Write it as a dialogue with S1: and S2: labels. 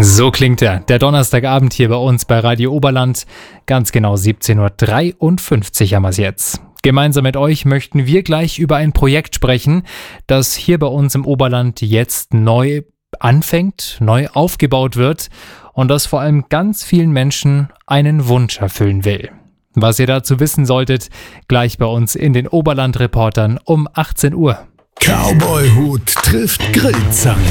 S1: So klingt der Donnerstagabend hier bei uns bei Radio Oberland. Ganz genau 17.53 Uhr haben wir es jetzt. Gemeinsam mit euch möchten wir gleich über ein Projekt sprechen, das hier bei uns im Oberland jetzt neu anfängt, neu aufgebaut wird und das vor allem ganz vielen Menschen einen Wunsch erfüllen will. Was ihr dazu wissen solltet, gleich bei uns in den Oberland-Reportern um 18 Uhr.
S2: Cowboy-Hut trifft Grillzange.